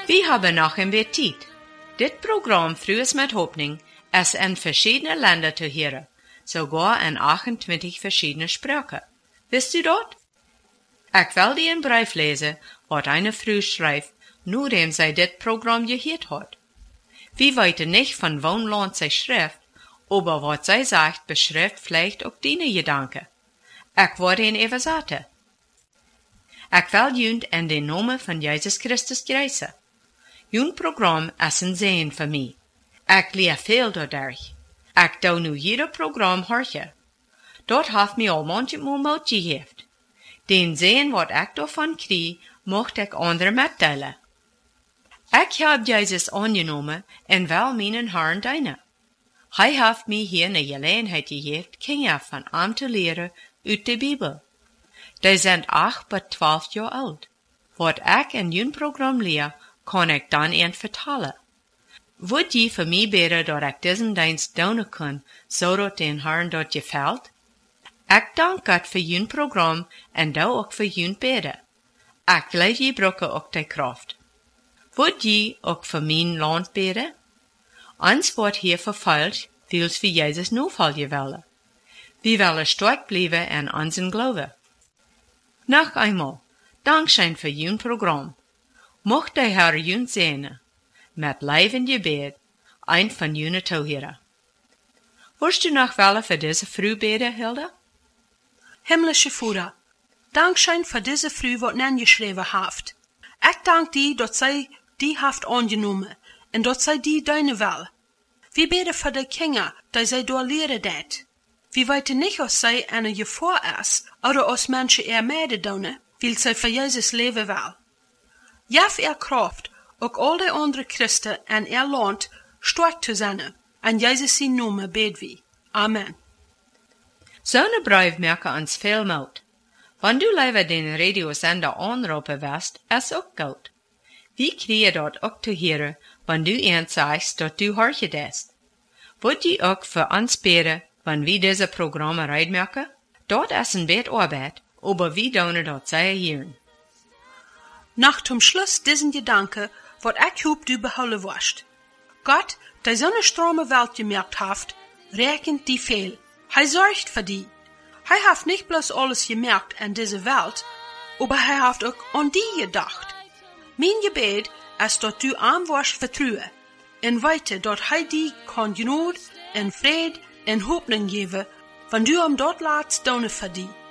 Wir haben noch ein bisschen Zeit. Dit Programm Frühes mit Hoffnung ist in verschiedene Länder zu hören, sogar in 28 verschiedene Sprachen. Wisst du dort? Ich will dir einen Brief lesen, was eine Frau schreibt, nur dem sie dit Programm gehört hat. Wir weten nicht, von welchem Land sie schreibt, aber was sie sagt, beschreibt vielleicht auch deine Gedanken. Ich werde ihn even sagen. Ich will jund in den Namen von Jesus Christus grüßen. Jun Programm ist ein Segen für mich. Ich lehre viel dadurch. Ich doe nu jeder Programm horchen. Dort hat mir al manchmal Mut gegeven. Den Segen wat ich davon krieg, mocht ich anderen mitteilen. Ich hab Jesus angenommen und will meinen Herrn dienen. Hij hat mir hier eine Gelegenheit gegeben, Kinder von ihm zu lehren uit der Bibel. Die sind 8 bis 12 Jahre alt. Wat ich in jun Programm lehre, kann ich dann ihnen vertellen. Wollt ihr für mich beten, dass ich diesen Dienst tun kann, so dass den Herrn dort gefällt? Ich danke Gott für jun Programm und da auch für jun beten. Ich glaube, ihr braucht auch die Kraft. Wollt ihr auch für mein Land beten? Uns wird hier verfolgt, weil wir Jesus nachfolgen wollen. Wir wollen stark bleiben in unseren Glauben. Noch einmal, Dankeschön für jun Programm. Mocht der Herr jun segnen, mit Leben Gebet, ein von jenen Zuhörer. Willst du noch wollen für diese Früh beten, Hilda? Himmlische Vater, Dankeschön für diese Früh, wat nen geschrieben haft. Ich dank dir, dat zij die haft angenommen, en dat zij die deine will. Wir beten für die Kinder, die zij door leren dat. Wir weten nicht, als zij eine Gefahr ist, oder als Menschen eher Mäde doen, weil zij für Jesus leben will. Jaf Kraft, ook al die andere Christen en Land stark zu sein, en Jesus zijn Namen beten wir. Amen. Zo'n brief merken ons veel Mut. Wenn du lieber den Radiosender anrufen wirst, ist auch gut. Wir kriegen dort auch zu hören, wenn du uns sagst, dass du horchen hast. Wollt ihr auch für uns beten, wenn wir diese Programme reinmerken? Dort ist ein bisschen Arbeit, aber wir tun dort sehr hören. Nach zum Schluss diesen Gedanke, wat ich hoop du behouden wirst. Gott, der so eine strome Welt gemerkt haft, rechnet die viel. Hij sorgt für die. Hij hat nicht bloß alles gemerkt an dieser Welt, aber hij hat auch an die gedacht. Mein Gebet ist, dass du arm wirst vertrauen, und weiter, dass hij die kann Genot, en Fried, en Hoffnung geben, wenn du am dort lässt, für die.